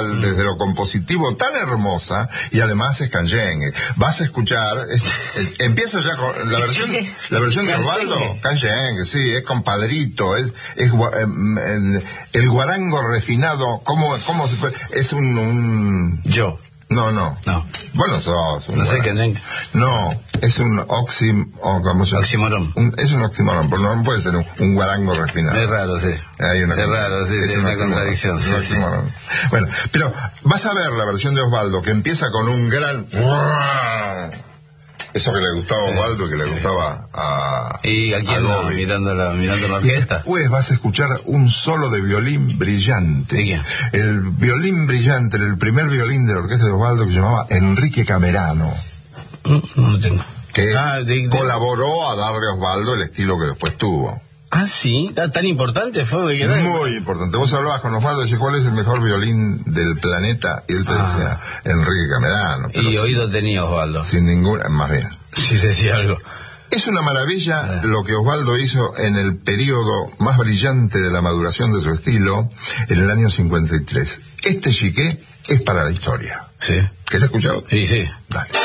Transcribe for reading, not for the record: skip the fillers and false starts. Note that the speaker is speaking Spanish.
musical, desde lo compositivo, tan hermosa, y además es canyengue. Vas a escuchar, empieza ya con la versión de Osvaldo, canyengue, sí, es compadrito, es el guarango refinado, ¿cómo se puede? Es Yo. No. Bueno, no sé qué. No, es un oxímoron. Es un oxímoron, pero no puede ser un guarango refinado. Es raro, sí. Es una contradicción. Sí. Bueno, pero vas a ver la versión de Osvaldo, que empieza con un gran... Eso que le gustaba a Osvaldo, que le gustaba a... ¿Y a quién no? Mirando la orquesta. Y después vas a escuchar un solo de violín brillante. ¿De quién? El violín brillante, el primer violín de la orquesta de Osvaldo, que se llamaba Enrique Camerano. No lo tengo. Que colaboró a darle a Osvaldo el estilo que después tuvo. Ah, sí, tan importante fue. Muy importante. Vos hablabas con Osvaldo y decías, ¿cuál es el mejor violín del planeta? Y él te decía, Enrique Camerano. Y oído tenía Osvaldo. Sin ninguna, más bien. Sí, decía algo. Es una maravilla lo que Osvaldo hizo en el periodo más brillante de la maduración de su estilo, en el año 53. Este chiqué es para la historia. Sí. ¿Querés escucharlo? Sí. Dale.